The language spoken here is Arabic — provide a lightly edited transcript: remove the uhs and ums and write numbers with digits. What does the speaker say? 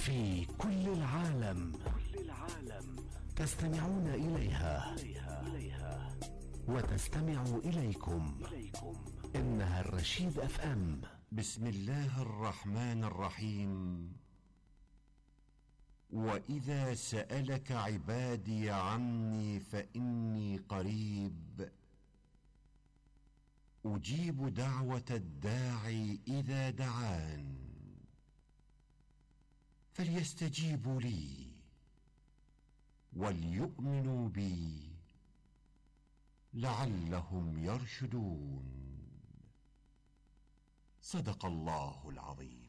في كل العالم تستمعون إليها وتستمع إليكم. إنها الرشيد اف ام. بسم الله الرحمن الرحيم. وإذا سألك عبادي عني فإني قريب أجيب دعوة الداعي إذا دعان فليستجيبوا لي وليؤمنوا بي لعلهم يرشدون. صدق الله العظيم.